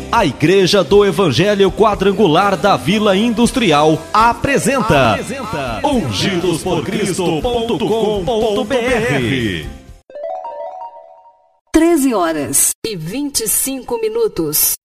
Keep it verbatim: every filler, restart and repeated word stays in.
A Igreja do Evangelho Quadrangular da Vila Industrial apresenta, apresenta ungidos por cristo ponto com ponto br. treze horas e vinte e cinco minutos.